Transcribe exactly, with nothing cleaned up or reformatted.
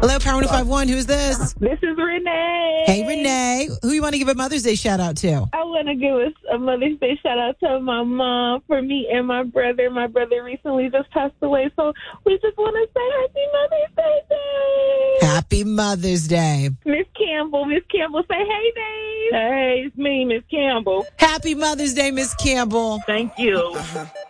Hello, Power one oh five one. Who's this? This is Renee. Hey, Renee. Who you want to give a Mother's Day shout out to? I want to give a, a Mother's Day shout out to my mom for me and my brother. My brother recently just passed away, so we just want to say Happy Mother's Day. Day. Happy Mother's Day. Miss Campbell. Miss Campbell, say hey, Dave. Hey, it's me, Miss Campbell. Happy Mother's Day, Miss Campbell. Thank you.